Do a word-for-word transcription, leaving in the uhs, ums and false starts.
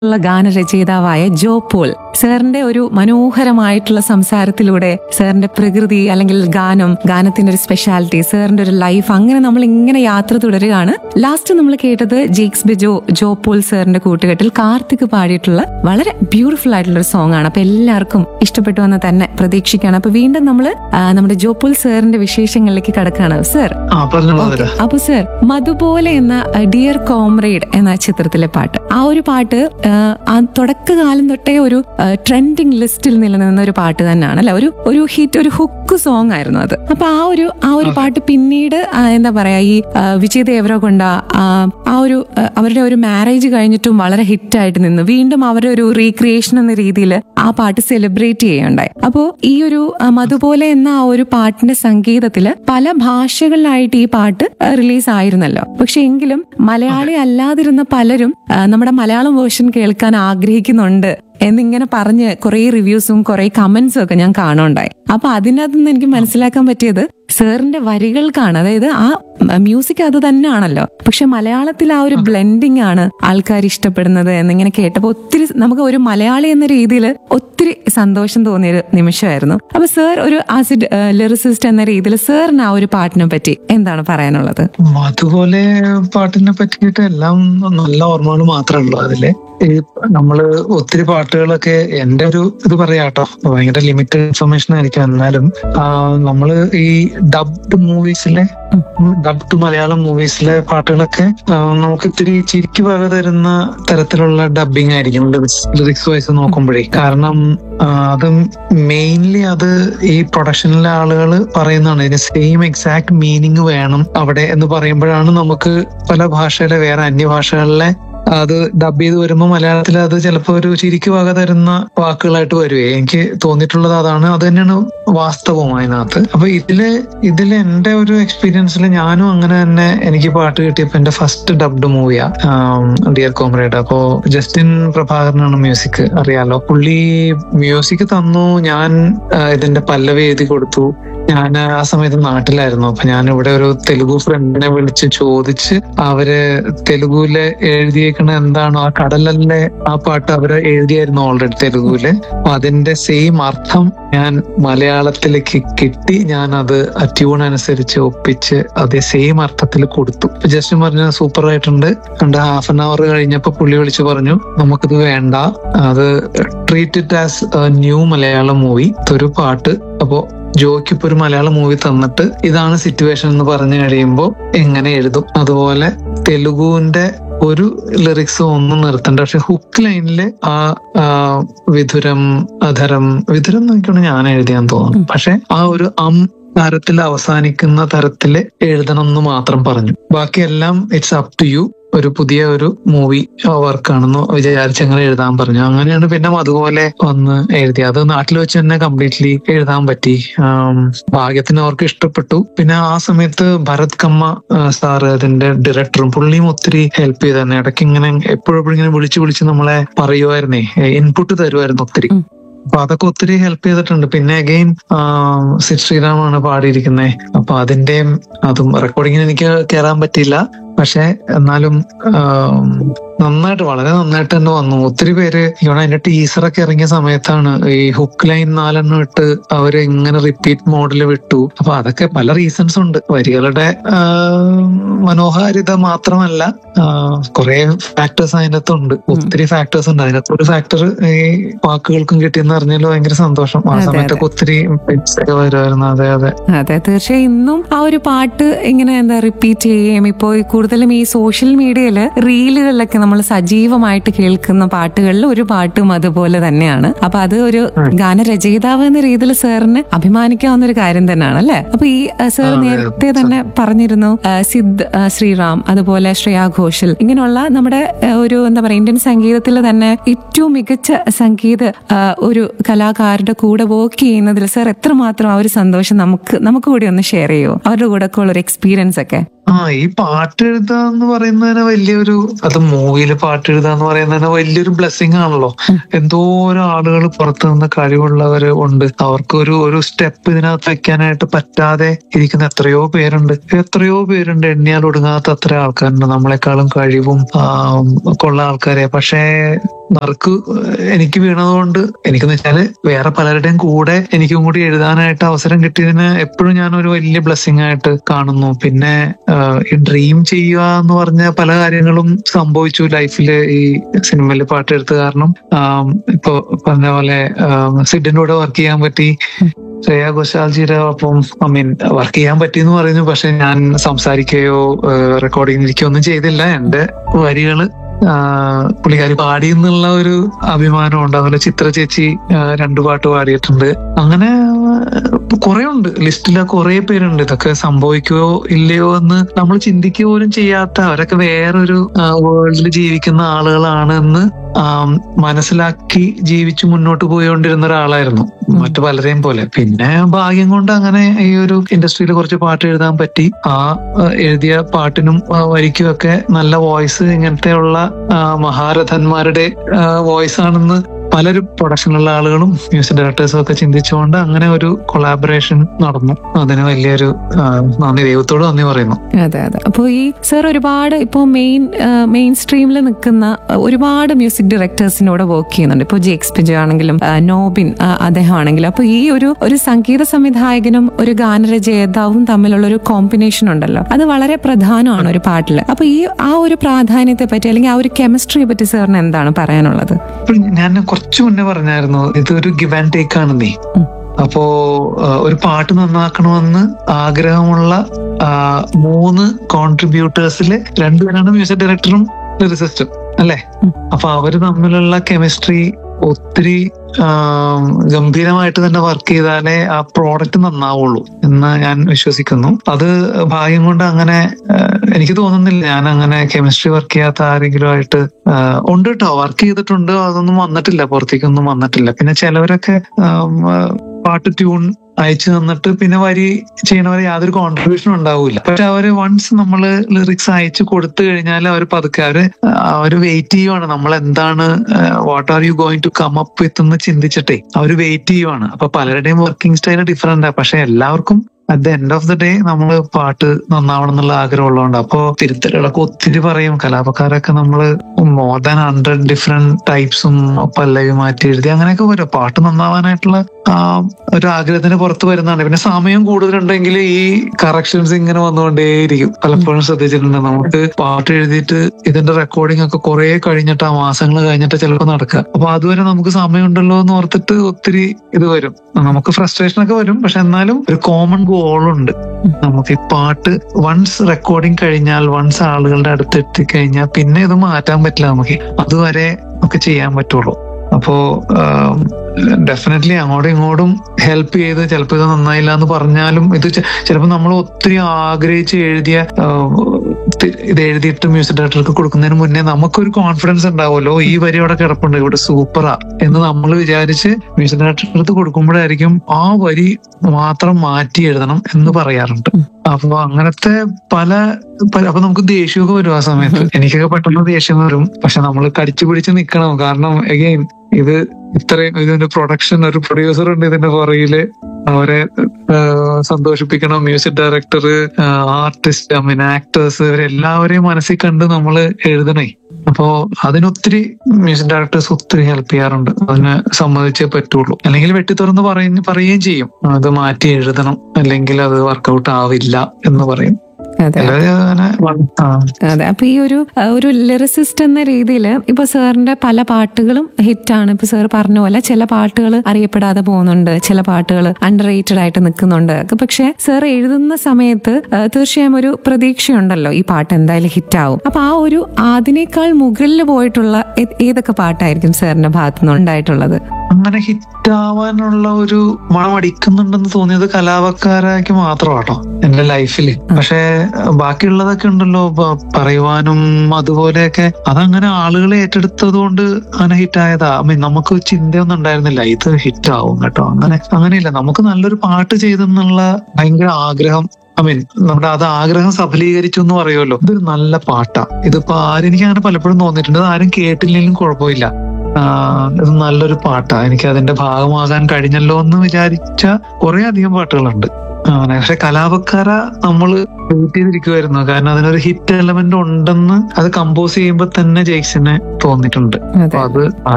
ഉള്ള ഗാനരചയിതാവായ ജോ പോൾ സാറിന്റെ ഒരു മനോഹരമായിട്ടുള്ള സംസാരത്തിലൂടെ സാറിന്റെ പ്രകൃതി അല്ലെങ്കിൽ ഗാനം, ഗാനത്തിന്റെ ഒരു സ്പെഷ്യാലിറ്റി, സാറിന്റെ ഒരു ലൈഫ്, അങ്ങനെ നമ്മൾ ഇങ്ങനെ യാത്ര തുടരുകയാണ്. ലാസ്റ്റ് നമ്മൾ കേട്ടത് ജെയ്ക്സ് ബിജോ ജോ പോൾ സാറിന്റെ കൂട്ടുകെട്ടിൽ കാർത്തിക് പാടിയിട്ടുള്ള വളരെ ബ്യൂട്ടിഫുൾ ആയിട്ടുള്ള ഒരു സോങ് ആണ്. അപ്പൊ എല്ലാവർക്കും ഇഷ്ടപ്പെട്ടു എന്ന് തന്നെ പ്രതീക്ഷിക്കുകയാണ്. അപ്പൊ വീണ്ടും നമ്മൾ നമ്മുടെ ജോ പോൾ സാറിന്റെ വിശേഷങ്ങളിലേക്ക് കടക്കുകയാണ്. സർ, അപ്പൊ സർ, മധുപോലെ എന്ന ഡിയർ കോംറേഡ് എന്ന ചിത്രത്തിലെ പാട്ട്, ആ ഒരു പാട്ട് ആ തുടക്കകാലം തൊട്ടേ ഒരു ട്രെൻഡിങ് ലിസ്റ്റിൽ നിലനിന്ന ഒരു പാട്ട് തന്നെയാണ് അല്ലെ, ഒരു ഒരു ഹിറ്റ്, ഒരു ഹുക്ക് സോങ് ആയിരുന്നു അത്. അപ്പൊ ആ ഒരു ആ ഒരു പാട്ട് പിന്നീട് എന്താ പറയാ, ഈ വിജയ് ദേവരകൊണ്ട ആ ഒരു അവരുടെ ഒരു മാരേജ് കഴിഞ്ഞിട്ടും വളരെ ഹിറ്റായിട്ട് നിന്നു. വീണ്ടും അവരുടെ ഒരു റീക്രിയേഷൻ എന്ന രീതിയിൽ ആ പാട്ട് സെലിബ്രേറ്റ് ചെയ്യുകയുണ്ടായി. അപ്പോ ഈ ഒരു മധുപോലെ എന്ന ആ ഒരു പാട്ടിന്റെ സംഗീതത്തില് പല ഭാഷകളിലായിട്ട് ഈ പാട്ട് റിലീസ് ആയിരുന്നല്ലോ. പക്ഷെ എങ്കിലും മലയാളി അല്ലാതിരുന്ന പലരും നമ്മുടെ മലയാളം വേർഷൻ കേൾക്കാൻ ആഗ്രഹിക്കുന്നുണ്ട് എന്നിങ്ങനെ പറഞ്ഞ് കുറെ റിവ്യൂസും കുറെ കമന്റ്സും ഒക്കെ ഞാൻ കാണുണ്ടായി. അപ്പൊ അതിനകത്ത് നിന്ന് എനിക്ക് മനസ്സിലാക്കാൻ പറ്റിയത് സാറിന്റെ വരികൾക്കാണ്. അതായത് ആ മ്യൂസിക് അത് തന്നെയാണല്ലോ, പക്ഷെ മലയാളത്തിൽ ആ ഒരു ബ്ലെൻഡിങ് ആണ് ആൾക്കാർ ഇഷ്ടപ്പെടുന്നത് എന്നിങ്ങനെ കേട്ടപ്പോ ഒത്തിരി നമുക്ക് ഒരു മലയാളി എന്ന രീതിയിൽ ഒത്തിരി സന്തോഷം തോന്നിയൊരു നിമിഷമായിരുന്നു. അപ്പൊ സാർ ഒരു ആസിഡ് ലിറിസിസ്റ്റ് എന്ന രീതിയിൽ സാറിന് ആ ഒരു പാട്ടിനെ പറ്റി എന്താണ് പറയാനുള്ളത്? അതുപോലെ പാട്ടിനെ പറ്റിയിട്ട് എല്ലാം നല്ല ഓർമ്മകൾ മാത്രമേ ഉള്ളൂ. അതില് ഈ നമ്മള് ഒത്തിരി പാട്ടുകളൊക്കെ എന്റെ ഒരു ഇത് പറയാട്ടോ, ഭയങ്കര ലിമിറ്റഡ് ഇൻഫർമേഷൻ ആയിരിക്കും. എന്നാലും നമ്മള് ഈ ഡബ്ഡ് മൂവീസിലെ ഡബ്ഡ് മലയാളം മൂവീസിലെ പാട്ടുകളൊക്കെ നമുക്ക് ഇത്തിരി ചിരിക്ക് വക തരുന്ന തരത്തിലുള്ള ഡബിങ് ആയിരിക്കും ലിറിക്സ് വൈസ് നോക്കുമ്പോഴേ. കാരണം അത് മെയിൻലി അത് ഈ പ്രൊഡക്ഷനിലെ ആളുകൾ പറയുന്നതാണ്, ഇതിന് സെയിം എക്സാക്ട് മീനിങ് വേണം അവിടെ എന്ന് പറയുമ്പോഴാണ് നമുക്ക് പല ഭാഷയിലെ വേറെ അന്യഭാഷകളിലെ അത് ഡബ് ചെയ്ത് വരുമ്പോൾ മലയാളത്തിൽ അത് ചിലപ്പോ ഒരു ചിരിക്ക് വക തരുന്ന വാക്കുകളായിട്ട് വരുവേ. എനിക്ക് തോന്നിയിട്ടുള്ളത് അതാണ്, അത് തന്നെയാണ് വാസ്തവം അതിനകത്ത്. അപ്പൊ ഇതില് ഇതില് എന്റെ ഒരു എക്സ്പീരിയൻസിൽ ഞാനും അങ്ങനെ തന്നെ എനിക്ക് പാട്ട് കിട്ടിയപ്പോ എന്റെ ഫസ്റ്റ് ഡബ്ഡ് മൂവിയാ ഡിയർ കോംറേഡ്. അപ്പോ ജസ്റ്റിൻ പ്രഭാകരനാണ് മ്യൂസിക്, അറിയാലോ. പുള്ളി മ്യൂസിക് തന്നു, ഞാൻ ഇതിന്റെ പല്ലവി എഴുതി കൊടുത്തു. ഞാൻ ആ സമയത്ത് നാട്ടിലായിരുന്നു. അപ്പൊ ഞാൻ ഇവിടെ ഒരു തെലുഗു ഫ്രണ്ടിനെ വിളിച്ച് ചോദിച്ച് അവര് തെലുഗുവില് എഴുതിയേക്കണ എന്താണോ ആ കടലല്ലേ ആ പാട്ട് അവര് എഴുതിയായിരുന്നു ഓൾറെഡി തെലുഗുവില്. അപ്പൊ അതിന്റെ സെയിം അർത്ഥം ഞാൻ മലയാളത്തിലേക്ക് കിട്ടി. ഞാൻ അത് ആ ട്യൂൺ അനുസരിച്ച് ഒപ്പിച്ച് അതേ സെയിം അർത്ഥത്തിൽ കൊടുത്തു. ജസ്റ്റ് പറഞ്ഞ സൂപ്പർ ആയിട്ടുണ്ട്. രണ്ട് ഹാഫ് ആൻ അവർ കഴിഞ്ഞപ്പോ പുള്ളി വിളിച്ചു പറഞ്ഞു, നമുക്കിത് വേണ്ട, അത് treat it as new Malayalam movie, ഒരു പാട്ട്. അപ്പോ ജോയ്ക്ക് ഇപ്പൊ ഒരു മലയാളം മൂവി തന്നിട്ട് ഇതാണ് സിറ്റുവേഷൻ എന്ന് പറഞ്ഞു കഴിയുമ്പോൾ എങ്ങനെ എഴുതും? അതുപോലെ തെലുഗുവിന്റെ ഒരു ലിറിക്സ് ഒന്നും നിർത്തണ്ട, പക്ഷെ ഹുക്ക് ലൈനില് ആ വിധുരം അധരം വിധുരം നോക്കിയാണ് ഞാൻ എഴുതിയാന്ന് തോന്നുന്നു. പക്ഷെ ആ ഒരു അം തരത്തിൽ അവസാനിക്കുന്ന തരത്തില് എഴുതണം എന്ന് മാത്രം പറഞ്ഞു. ബാക്കിയെല്ലാം ഇറ്റ്സ് അപ് ടു യു. ഒരു പുതിയ ഒരു മൂവി വർക്കാണെന്ന് വിചാരിച്ച് അങ്ങനെ എഴുതാൻ പറഞ്ഞു. അങ്ങനെയാണ് പിന്നെ അതുപോലെ വന്ന് എഴുതി. അത് നാട്ടിൽ വെച്ച് തന്നെ കംപ്ലീറ്റ്ലി എഴുതാൻ പറ്റി. ഭാഗ്യത്തിന് അവർക്ക് ഇഷ്ടപ്പെട്ടു. പിന്നെ ആ സമയത്ത് ഭരത് കമ്മ സാറ് അതിന്റെ ഡയറക്ടറും പുള്ളിയും ഒത്തിരി ഹെൽപ്പ് ചെയ്ത് തന്നെ. ഇടയ്ക്ക് ഇങ്ങനെ എപ്പോഴും ഇങ്ങനെ വിളിച്ച് വിളിച്ച് നമ്മളെ പറയുമായിരുന്നേ, ഇൻപുട്ട് തരുമായിരുന്നു ഒത്തിരി. അപ്പൊ അതൊക്കെ ഒത്തിരി ഹെൽപ്പ് ചെയ്തിട്ടുണ്ട്. പിന്നെ അഗെയിൻ സിദ് ശ്രീറാമാണ് പാടിയിരിക്കുന്നത്. അപ്പൊ അതിന്റെയും അതും റെക്കോർഡിങ്ങിന് എനിക്ക് കയറാൻ പറ്റിയില്ല. പക്ഷെ എന്നാലും നന്നായിട്ട് വളരെ നന്നായിട്ട് തന്നെ വന്നു. ഒത്തിരി പേര് ഇവിടെ അതിന്റെ ടീസറൊക്കെ ഇറങ്ങിയ സമയത്താണ് ഈ ഹുക്ക് ലൈൻ നാലെണ്ണം ഇട്ട് അവര് ഇങ്ങനെ റിപ്പീറ്റ് മോഡിൽ വിട്ടു. അപ്പൊ അതൊക്കെ പല റീസൺസ് ഉണ്ട്. വരികളുടെ മനോഹാരിത മാത്രമല്ല, കുറെ ഫാക്ടേഴ്സ് അതിനകത്തുണ്ട്. ഒത്തിരി ഫാക്ടേഴ്സ് ഉണ്ട്. അതിനകത്ത് ഒരു ഫാക്ടർ ഈ വാക്കുകൾക്കും കിട്ടിയെന്ന് അറിഞ്ഞാലും ഭയങ്കര സന്തോഷം. ആ സമയത്തൊക്കെ ഒത്തിരി വരുമായിരുന്നു. അതെ അതെ അതെ തീർച്ചയായും. ഇന്നും ആ ഒരു പാട്ട് ഇങ്ങനെ എന്താ റിപ്പീറ്റ് ചെയ്യുകയും ഇപ്പോ കൂടുതലും ഈ സോഷ്യൽ മീഡിയയില് റീലുകളിലൊക്കെ നമ്മൾ സജീവമായിട്ട് കേൾക്കുന്ന പാട്ടുകളിൽ ഒരു പാട്ടും അതുപോലെ തന്നെയാണ്. അപ്പൊ അത് ഒരു ഗാനരചയിതാവ് എന്ന രീതിയിൽ സാറിന് അഭിമാനിക്കാവുന്ന ഒരു കാര്യം തന്നെയാണ് അല്ലെ. അപ്പൊ ഈ സാർ നേരത്തെ തന്നെ പറഞ്ഞിരുന്നു സിദ് ശ്രീറാം, അതുപോലെ ശ്രേയാ ഘോഷൽ, ഇങ്ങനെയുള്ള നമ്മുടെ ഒരു എന്താ പറയാ ഇന്ത്യൻ സംഗീതത്തിൽ തന്നെ ഏറ്റവും മികച്ച സംഗീത ഒരു കലാകാരുടെ കൂടെ വർക്ക് ചെയ്യുന്നതിൽ സാർ എത്രമാത്രം ആ ഒരു സന്തോഷം നമുക്ക് നമുക്ക് കൂടി ഒന്ന് ഷെയർ ചെയ്യുമോ? അവരുടെ കൂടെ ഒക്കെ ഉള്ള ഒരു എക്സ്പീരിയൻസ് ഒക്കെ. ആ ഈ പാട്ട് എഴുതുക എന്ന് പറയുന്നതിന് വലിയൊരു, അത് മൂവിയിൽ പാട്ട് എഴുതുക എന്ന് പറയുന്നതിന് വലിയൊരു ബ്ലെസ്സിങ് ആണല്ലോ. എന്തോരം ആളുകൾ പുറത്തു നിന്ന് കഴിവുള്ളവർ ഉണ്ട്, അവർക്ക് ഒരു ഒരു സ്റ്റെപ്പ് ഇതിനകത്ത് വെക്കാനായിട്ട് പറ്റാതെ ഇരിക്കുന്ന എത്രയോ പേരുണ്ട്. എത്രയോ പേരുണ്ട്, എണ്ണിയാൽ ഒടുങ്ങാത്ത അത്ര ആൾക്കാരുണ്ട്, നമ്മളെക്കാളും കഴിവും ഒക്കെ ഉള്ള ആൾക്കാരെ. പക്ഷേ നറുക്ക് എനിക്ക് വീണതുകൊണ്ട്, എനിക്കെന്ന് വെച്ചാല് വേറെ പലരുടെയും കൂടെ എനിക്കും കൂടി എഴുതാനായിട്ട് അവസരം കിട്ടിയതിന് എപ്പോഴും ഞാനൊരു വലിയ ബ്ലെസ്സിങ് ആയിട്ട് കാണുന്നു. പിന്നെ ഈ ഡ്രീം ചെയ്യുക എന്ന് പറഞ്ഞ പല കാര്യങ്ങളും സംഭവിച്ചു ലൈഫില് ഈ സിനിമയിൽ പാട്ടെഴുത്ത് കാരണം. ഇപ്പൊ പറഞ്ഞ പോലെ സിഡിന്റെ കൂടെ വർക്ക് ചെയ്യാൻ പറ്റി, ശ്രേയ ഘോഷാൽജിയുടെ ഒപ്പം ഐ മീൻ വർക്ക് ചെയ്യാൻ പറ്റിയെന്ന് പറയുന്നു. പക്ഷെ ഞാൻ സംസാരിക്കുകയോ റെക്കോർഡിംഗ് ഇരിക്കുകയോ ഒന്നും ചെയ്തില്ല. എന്റെ വരികള് പുള്ളിക്കാരി പാടി എന്നുള്ള ഒരു അഭിമാനമുണ്ട്. അതുപോലെ ചിത്ര ചേച്ചി രണ്ടു പാട്ട് പാടിയിട്ടുണ്ട്. അങ്ങനെ കുറെ ഉണ്ട്, ലിസ്റ്റില് കുറെ പേരുണ്ട്. ഇതൊക്കെ സംഭവിക്കുകയോ ഇല്ലയോ എന്ന് നമ്മൾ ചിന്തിക്കുക പോലും ചെയ്യാത്ത, അവരൊക്കെ വേറൊരു വേൾഡിൽ ജീവിക്കുന്ന ആളുകളാണ് എന്ന് മനസ്സിലാക്കി ജീവിച്ചു മുന്നോട്ട് പോയിക്കൊണ്ടിരുന്ന ഒരാളായിരുന്നു മറ്റു പലരെയും പോലെ. പിന്നെ ഭാഗ്യം കൊണ്ട് അങ്ങനെ ഈ ഒരു ഇൻഡസ്ട്രിയിൽ കുറച്ച് പാട്ട് എഴുതാൻ പറ്റി. ആ എഴുതിയ പാട്ടിനും വരിക്കും ഒക്കെ നല്ല വോയിസ്, ഇങ്ങനത്തെ ഉള്ള മഹാരഥന്മാരുടെ വോയിസ് ആണെന്ന് പലരും പ്രൊഡക്ഷനുള്ള ആളുകളും മ്യൂസിക് ഡയറക്ടേഴ്സും ഒക്കെ ചിന്തിച്ചുകൊണ്ട് അങ്ങനെ ഒരു കൊളാബറേഷൻ നടന്നു. അതിന് വലിയൊരു നന്ദി, ദൈവത്തോട് നന്ദി പറയുന്നു. അതെ അതെ. അപ്പോൾ ഈ സർ ഒരുപാട് ഇപ്പോൾ മെയിൻ മെയിൻ സ്ട്രീമിൽ നിൽക്കുന്ന ഒരുപാട് മ്യൂസിക് ഡയറക്ടേഴ്സിനോട് വർക്ക് ചെയ്യുന്നുണ്ട്. ഇപ്പോൾ ജേക്സ് പിജോ ആണെങ്കിലും നോബിൻ അദ്ദേഹം ആണെങ്കിലും. അപ്പോൾ ഈ ഒരു ഒരു സംഗീത സംവിധായകനും ഒരു ഗാനരചയിതാവും തമ്മിലുള്ള ഒരു കോമ്പിനേഷൻ ഉണ്ടല്ലോ, അത് വളരെ പ്രധാനമാണ് ഒരു പാട്ടില്. അപ്പൊ ഈ ആ ഒരു പ്രാധാന്യത്തെ പറ്റി അല്ലെങ്കിൽ ആ ഒരു കെമിസ്ട്രിയെ പറ്റി സാറിന് എന്താണ് പറയാനുള്ളത്? ഞാൻ കുറച്ചു മുന്നേ പറഞ്ഞായിരുന്നു, ഇതൊരു ഗിവ് ആൻഡ് ടേക്ക് ആണ് നീ. അപ്പോ ഒരു പാട്ട് നന്നാക്കണമെന്ന് ആഗ്രഹമുള്ള മൂന്ന് കോൺട്രിബ്യൂട്ടേഴ്സില് രണ്ടുപേരാണ് മ്യൂസിക് ഡയറക്ടറും ലിറിസിസ്റ്റും അല്ലെ. അപ്പൊ അവര് തമ്മിലുള്ള കെമിസ്ട്രി ഒത്തിരി ഗംഭീരമായിട്ട് തന്നെ വർക്ക് ചെയ്താലേ ആ പ്രോഡക്റ്റ് നന്നാവുള്ളൂ എന്ന് ഞാൻ വിശ്വസിക്കുന്നു. അത് ഭാഗ്യം കൊണ്ട് അങ്ങനെ എനിക്ക് തോന്നുന്നില്ല ഞാൻ അങ്ങനെ കെമിസ്ട്രി വർക്ക് ചെയ്യാത്ത ആരെങ്കിലും ആയിട്ട് ഉണ്ട് കേട്ടോ. വർക്ക് ചെയ്തിട്ടുണ്ട്, അതൊന്നും വന്നിട്ടില്ല, പുറത്തേക്കൊന്നും വന്നിട്ടില്ല. പിന്നെ ചിലവരൊക്കെ പാട്ട് ട്യൂൺ അയച്ചു തന്നിട്ട് പിന്നെ വരി ചെയ്യണവരെ യാതൊരു കോൺട്രിബ്യൂഷനും ഉണ്ടാവില്ല. പക്ഷെ അവര് വൺസ് നമ്മള് ലിറിക്സ് അയച്ചു കൊടുത്തു കഴിഞ്ഞാൽ അവർ പതുക്കെ അവര് അവര് വെയിറ്റ് ചെയ്യുവാണ്, നമ്മൾ എന്താണ് what are you going to come up with എന്ന് ചിന്തിച്ചിട്ടേ അവര് വെയിറ്റ് ചെയ്യുവാണ്. അപ്പൊ പലരുടെയും വർക്കിംഗ് സ്റ്റൈൽ ഡിഫറെന്റ്, പക്ഷെ എല്ലാവർക്കും at the end of the day നമ്മള് പാട്ട് നന്നാവണം എന്നുള്ള ആഗ്രഹം ഉള്ളതുകൊണ്ട്. അപ്പോ തിരുത്തലുകളൊക്കെ ഒത്തിരി പറയും, കലാപക്കാരൊക്കെ നമ്മള് മോർ ദാൻ ഹൺഡ്രഡ് ഡിഫറെന്റ് ടൈപ്സും പല്ലവി മാറ്റി എഴുതി അങ്ങനെയൊക്കെ വരും. പാട്ട് നന്നാവാനായിട്ടുള്ള ആ ഒരു ആഗ്രഹത്തിന് പുറത്ത് വരുന്നതാണ്. പിന്നെ സമയം കൂടുതലുണ്ടെങ്കിൽ ഈ കറക്ഷൻസ് ഇങ്ങനെ വന്നുകൊണ്ടേയിരിക്കും. പലപ്പോഴും ശ്രദ്ധിച്ചിട്ടുണ്ട്, നമുക്ക് പാട്ട് എഴുതിയിട്ട് ഇതിന്റെ റെക്കോർഡിംഗ് ഒക്കെ കുറെ കഴിഞ്ഞിട്ട് ആ മാസങ്ങൾ കഴിഞ്ഞിട്ട് ചിലപ്പോൾ നടക്കുക. അപ്പൊ അതുവരെ നമുക്ക് സമയമുണ്ടല്ലോ എന്ന് ഓർത്തിട്ട് ഒത്തിരി ഇത് വരും, നമുക്ക് ഫ്രസ്ട്രേഷൻ ഒക്കെ വരും. പക്ഷെ എന്നാലും ഒരു കോമൺ ഗോളുണ്ട് നമുക്ക്. ഈ പാട്ട് വൺസ് റെക്കോർഡിംഗ് കഴിഞ്ഞാൽ, വൺസ് ആളുകളുടെ അടുത്ത് എത്തിക്കഴിഞ്ഞാൽ പിന്നെ ഇത് മാറ്റാൻ പറ്റില്ല നമുക്ക്, അതുവരെ നമുക്ക് ചെയ്യാൻ പറ്റുള്ളൂ. അപ്പോ ഡെഫിനറ്റ്ലി അങ്ങോട്ടും ഇങ്ങോട്ടും ഹെൽപ്പ് ചെയ്ത് ചിലപ്പോൾ ഇത് നന്നായില്ല എന്ന് പറഞ്ഞാലും ഇത് ചിലപ്പോൾ നമ്മൾ ഒത്തിരി ആഗ്രഹിച്ച് എഴുതിയ ഇത് എഴുതിയിട്ട് മ്യൂസിക് ഡയറക്ടർക്ക് കൊടുക്കുന്നതിന് മുന്നേ നമുക്കൊരു കോൺഫിഡൻസ് ഉണ്ടാവുമല്ലോ, ഈ വരി അവിടെ കിടപ്പുണ്ട്, ഇവിടെ സൂപ്പറാ എന്ന് നമ്മൾ വിചാരിച്ച് മ്യൂസിക് ഡയറക്ടർക്ക് അടുത്ത് കൊടുക്കുമ്പോഴായിരിക്കും ആ വരി മാത്രം മാറ്റി എഴുതണം എന്ന് പറയാറുണ്ട്. അപ്പൊ അങ്ങനത്തെ പല അപ്പൊ നമുക്ക് ദേഷ്യമൊക്കെ വരും ആ സമയത്ത്. എനിക്കൊക്കെ പെട്ടെന്ന് ദേഷ്യം വരും. പക്ഷെ നമ്മൾ കടിച്ചു പിടിച്ച് നിൽക്കണം. കാരണം അഗെയിൻ ഇത് ഇത്രയും ഇതിന്റെ പ്രൊഡക്ഷൻ, ഒരു പ്രൊഡ്യൂസർ ഉണ്ട് ഇതിന്റെ പുറകില്, അവരെ സന്തോഷിപ്പിക്കണം. Music director, artist, I mean actors, ഇവരെല്ലാവരെയും മനസ്സിൽ കണ്ട് നമ്മൾ എഴുതണേ. അപ്പോ അതിനൊത്തിരി മ്യൂസിക് ഡയറക്ടേഴ്സ് ഒത്തിരി ഹെൽപ്പ് ചെയ്യാറുണ്ട്. അതിന് സമ്മതിച്ചേ പറ്റുള്ളൂ. അല്ലെങ്കിൽ വെട്ടി തുറന്ന് പറയ പറയുകയും ചെയ്യും, അത് മാറ്റി എഴുതണം അല്ലെങ്കിൽ അത് വർക്കൗട്ട് ആവില്ല എന്ന് പറയും. അതെ അതെ. അപ്പൊ ഈ ഒരു ഒരു ലിറിസിസ്റ്റ് എന്ന രീതിയിൽ ഇപ്പൊ സാറിന്റെ പല പാട്ടുകളും ഹിറ്റാണ്. ഇപ്പൊ സാർ പറഞ്ഞ പോലെ ചില പാട്ടുകൾ അറിയപ്പെടാതെ പോകുന്നുണ്ട്, ചില പാട്ടുകൾ അണ്ടർ റേറ്റഡ് ആയിട്ട് നിൽക്കുന്നുണ്ട്. പക്ഷെ സാർ എഴുതുന്ന സമയത്ത് തീർച്ചയായും ഒരു പ്രതീക്ഷയുണ്ടല്ലോ ഈ പാട്ട് എന്തായാലും ഹിറ്റാവും. അപ്പൊ ആ ഒരു അതിനേക്കാൾ മുകളിൽ പോയിട്ടുള്ള ഏതൊക്കെ പാട്ടായിരിക്കും സാറിന്റെ ഭാഗത്തുനിന്ന് ഉണ്ടായിട്ടുള്ളത്? അങ്ങനെ ഹിറ്റാവാനുള്ള ഒരു മണം അടിക്കുന്നുണ്ടെന്ന് തോന്നിയത് കലാപക്കാരാക്കി മാത്രമാട്ടോ എന്റെ ലൈഫില്. പക്ഷെ ബാക്കിയുള്ളതൊക്കെ ഉണ്ടല്ലോ പ- പറയുവാനും അതുപോലെയൊക്കെ അതങ്ങനെ ആളുകൾ ഏറ്റെടുത്തത് കൊണ്ട് അങ്ങനെ ഹിറ്റായതാ. ഐ മീൻ നമുക്ക് ചിന്തയൊന്നും ഉണ്ടായിരുന്നില്ല ഇത് ഹിറ്റാവും കേട്ടോ, അങ്ങനെ അങ്ങനെയില്ല. നമുക്ക് നല്ലൊരു പാട്ട് ചെയ്തെന്നുള്ള ഭയങ്കര ആഗ്രഹം, ഐ മീൻ നമ്മുടെ അത് ആഗ്രഹം സഫലീകരിച്ചു എന്ന് പറയുമല്ലോ. ഇതൊരു നല്ല പാട്ടാ, ഇതിപ്പോ ആരും എനിക്ക് അങ്ങനെ പലപ്പോഴും തോന്നിയിട്ടുണ്ട്, ഇത് ആരും കേട്ടില്ലെങ്കിലും കുഴപ്പമില്ല, ആഹ് ഇത് നല്ലൊരു പാട്ടാ, എനിക്ക് അതിന്റെ ഭാഗമാകാൻ കഴിഞ്ഞല്ലോ എന്ന് വിചാരിച്ച കുറെ അധികം പാട്ടുകളുണ്ട് അങ്ങനെ. പക്ഷെ കലാപക്കാര നമ്മള് വെയിറ്റ് ചെയ്തിരിക്കുമായിരുന്നു, കാരണം അതിനൊരു ഹിറ്റ് എലമെന്റ് ഉണ്ടെന്ന് അത് കമ്പോസ് ചെയ്യുമ്പോൾ തന്നെ ജെയ്സിനെ തോന്നിയിട്ടുണ്ട്. അതെ. അപ്പൊ അത് ആ